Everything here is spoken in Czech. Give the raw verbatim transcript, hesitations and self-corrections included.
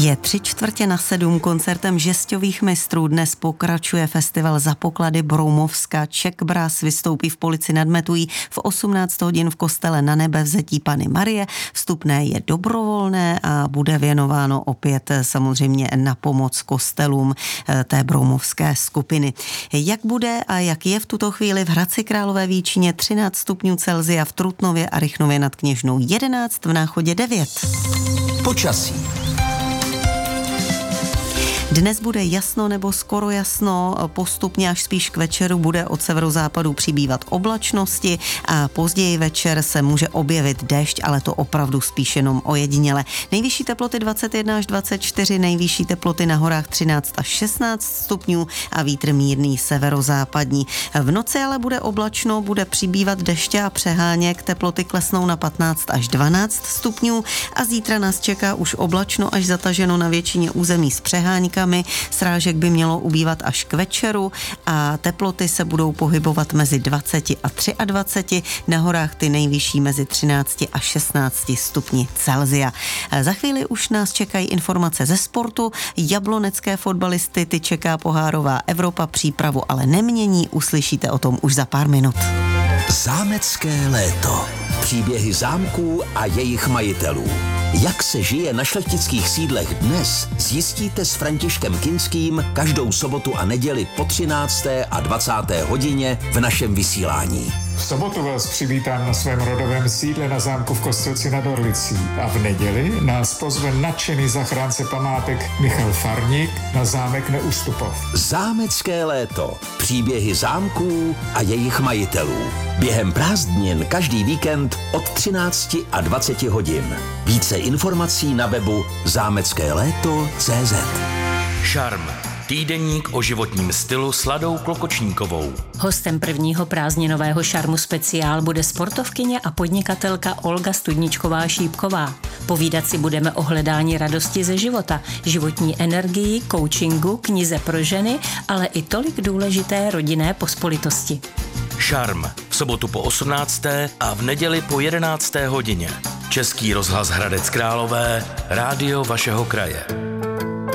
Je tři čtvrtě na sedm, koncertem žesťových mistrů dnes pokračuje festival Za poklady Broumovska. Czech Brass vystoupí v Polici nad Metují v osmnáct hodin v kostele Na Nebevzetí Panny Marie. Vstupné je dobrovolné a bude věnováno opět samozřejmě na pomoc kostelům té broumovské skupiny. Jak bude a jak je v tuto chvíli v Hradci Králové Výčině třináct stupňů Celsia, v Trutnově a Rychnově nad Kněžnou jedenáct, v Náchodě devět. Počasí. Dnes bude jasno nebo skoro jasno, postupně až spíš k večeru bude od severozápadu přibývat oblačnosti a později večer se může objevit déšť, ale to opravdu spíš jenom ojediněle. Nejvyšší teploty dvacet jedna až dvacet čtyři, nejvyšší teploty na horách třináct až šestnáct stupňů a vítr mírný severozápadní. V noci ale bude oblačno, bude přibývat deště a přeháněk, teploty klesnou na patnáct až dvanáct stupňů a zítra nás čeká už oblačno až zataženo na většině území s přeháníkami. Srážek by mělo ubývat až k večeru a teploty se budou pohybovat mezi dvacet a dvacet tři, na horách ty nejvyšší mezi třináct a šestnáct stupni Celsia. Za chvíli už nás čekají informace ze sportu, jablonecké fotbalisty, ty čeká pohárová Evropa, přípravu ale nemění, uslyšíte o tom už za pár minut. Zámecké léto. Příběhy zámků a jejich majitelů. Jak se žije na šlechtických sídlech dnes, zjistíte s Františkem Kinským každou sobotu a neděli po třinácté a dvacáté hodině v našem vysílání. V sobotu vás přivítám na svém rodovém sídle na zámku v Kostelci nad Orlicí a v neděli nás pozve nadšený zachránce památek Michal Farník na zámek Neustupov. Zámecké léto. Příběhy zámků a jejich majitelů. Během prázdnin každý víkend od třinácti a dvaceti hodin. Více informací na webu zámecké léto tečka cé zet. Šarm. Týdeník o životním stylu s Ladou Klokočníkovou. Hostem prvního prázdninového Šarmu speciál bude sportovkyně a podnikatelka Olga Studničková Šípková. Povídat si budeme o hledání radosti ze života, životní energii, coachingu, knize pro ženy, ale i tolik důležité rodinné pospolitosti. Šarm. V sobotu po osmnácté a v neděli po jedenácté hodině. Český rozhlas Hradec Králové, rádio vašeho kraje.